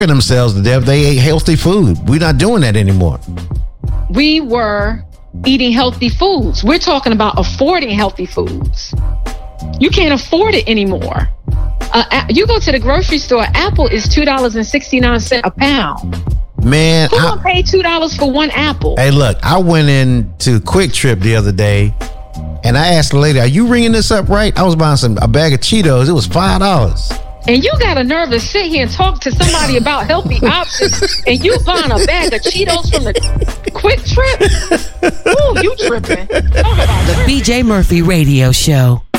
themselves to death. They ate healthy food. We're not doing that anymore. We were eating healthy foods. We're talking about affording healthy foods. You can't afford it anymore. You go to the grocery store, apple is $2.69 a pound. Man, who gonna pay $2 for one apple? Hey, look, I went into Quick Trip the other day, and I asked the lady, "Are you ringing this up right?" I was buying a bag of Cheetos. It was $5. And you got a nerve to sit here and talk to somebody about healthy options, and you buying a bag of Cheetos from the Quick Trip? Ooh, you tripping. The BJ Murphy Radio Show.